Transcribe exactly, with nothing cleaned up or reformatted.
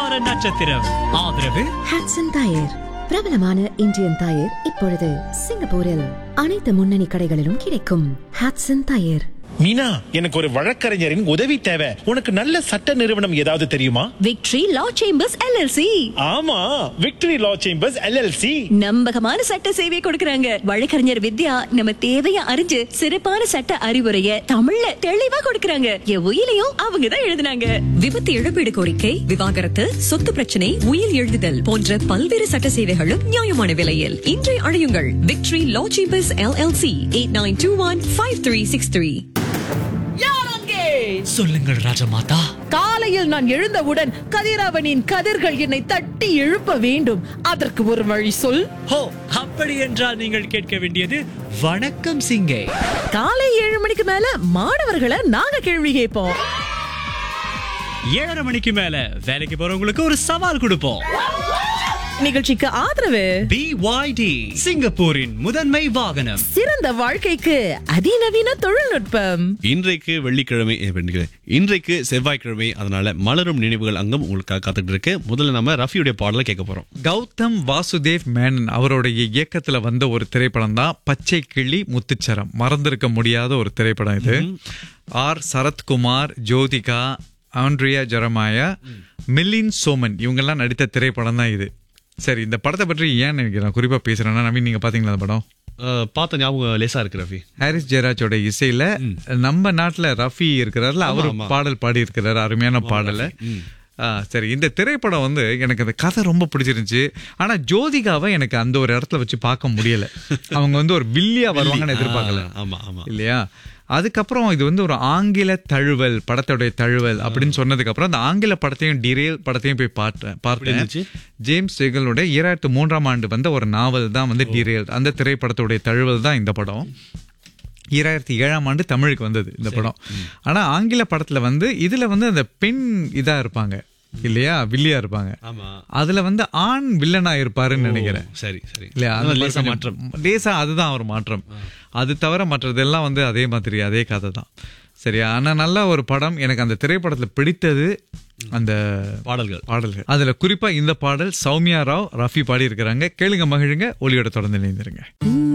வார நட்சத்திரம். ஆதரவு ஹட்சன் டயர், பிரபலமான இந்தியன் டயர். இப்பொழுது சிங்கப்பூரில் அனைத்து முன்னணி கடைகளிலும் கிடைக்கும். ஹட்சன் டயர். மீனா, எனக்கு ஒரு வழக்கறிஞரின் உதவி தேவை. உனக்கு நல்ல சட்ட நிறுவனம் ஏதாவது தெரியுமா? விக்டரி லா சேம்பர்ஸ் எல்எல்சி. ஆமா, விக்டரி லா சேம்பர்ஸ் எல்எல்சி நம்பகமான சட்ட சேவையை கொடுக்கறாங்க. வழக்கறிஞர் வித்யா நம்ம தேவையை அறிஞ்சு சிறப்பான சட்ட அறிவுரைய தமிழ்ல தெளிவா கொடுக்கறாங்க. என் உயிலையும் அவங்க தான் எழுதுனாங்க. விபத்து இழப்பீடு கோரிக்கை, விவாகரத்து, சொத்து பிரச்சனை, உயில் எழுதுதல் போன்ற பல்வேறு சட்ட சேவைகளும் நியாயமான விலையில். இன்றை அழையுங்கள் விக்டரி லா chambers LLC eight nine two one five three six three. சொல்லுங்கள் ராஜமாதா. காலையில் நான் எழுந்தவுடன் கதிரவனின் கதிர்கள் என்னை தட்டி எழுப்ப வேண்டும். அதற்கு ஒரு வழி சொல். ஹோ, அப்படி என்றால் நீங்கள் கேட்க வேண்டியது வணக்கம் சிங்கே. காலை ஏழு மணிக்கு மேல மாணவர்களை நாங்க கேள்வி கேட்போம். ஏழரை மணிக்கு மேல வேலைக்கு போறவங்களுக்கு ஒரு சவால் கொடுப்போம். நிகழ்ச்சிக்கு ஆதரவு பி ஒய் டி, சிங்கப்பூரின் முதன்மை வாகனம். சிறந்த வாழ்க்கைக்கு அதிநவீன தொழில்நுட்பம். இன்றைக்கு வெள்ளிக்கிழமை, இன்றைக்கு செவ்வாய்க்கிழமை, அதனால மலரும் நினைவுகள் அங்கம் உங்களுக்காக காத்துட்டு இருக்கு. முதல்ல நம்ம ரஃபியுடைய பாடலை கேட்க போறோம். கௌதம் வாசுதேவ் மேனன் அவருடைய இயக்கத்துல வந்த ஒரு திரைப்படம் தான் பச்சை கிளி முத்துச்சரம். மறந்திருக்க முடியாத ஒரு திரைப்படம் இது. R Sarathkumar, Jyothika, Andrea Jeremiah, Milind Soman இவங்கெல்லாம் நடித்த திரைப்படம் தான் இது. சரி, இந்த படத்தை பற்றி ஏன் நினைக்கிறேன் குறிப்பா பேசுறேன்னா, நவீன் நீங்க பாத்தீங்களா அந்த படம்? பார்த்த ஞாபகம் லேசா இருக்கு ரஃபி. ஹாரிஸ் ஜெயராஜோட இசையில நம்ம நாட்டுல ரஃபி இருக்கிறாருல, அவரு பாடல் பாடி இருக்கிறாரு, அருமையான பாடல. சரி, இந்த திரைப்படம் வந்து எனக்கு அந்த கதை ரொம்ப பிடிச்சிருந்துச்சு. ஆனா ஜோதிகாவை எனக்கு அந்த ஒரு இடத்துல வச்சு பார்க்க முடியல. அவங்க வந்து ஒரு வில்லியா வருவாங்கன்னு எதிர்பார்க்கல. ஆமா ஆமா இல்லையா? அதுக்கப்புறம் இது வந்து ஒரு ஆங்கில தழுவல், படத்தோடைய தழுவல் அப்படின்னு சொன்னதுக்கு அப்புறம் அந்த ஆங்கில படத்தையும் டிரேல் படத்தையும் போய் பார்த்தேன் பார்த்தேன் ஜேம்ஸ் செகலுடைய இரண்டாயிரத்து மூன்றாம் ஆண்டு வந்த ஒரு நாவல் தான் வந்து டிரேல். அந்த திரைப்படத்துடைய தழுவல் தான் இந்த படம். இரண்டாயிரத்தி ஏழாம் ஆண்டு தமிழுக்கு வந்தது இந்த படம். ஆனா ஆங்கில படத்துல வந்து இதுல வந்து அந்த பெண் இதா இருப்பாங்க இல்லையா, வில்லியா இருப்பாங்க. அதுல வந்து ஆண் வில்லனா இருப்பாருன்னு நினைக்கிறேன். சரி சரி இல்லையா? லேசா மாற்றம், லேசா அதுதான் ஒரு மாற்றம். அது தவிர மற்றதெல்லாம் வந்து அதே மாதிரி அதே கதை தான். சரியா? ஆனா நல்ல ஒரு படம். எனக்கு அந்த திரைப்படத்துல பிடித்தது அந்த பாடல்கள் பாடல்கள் அதுல குறிப்பா இந்த பாடல் சௌமியா ராவ், ரஃபி பாடி இருக்கிறாங்க. கேளுங்க, மகிழுங்க, ஒளியோட தொடர்ந்து இணைந்திருங்க.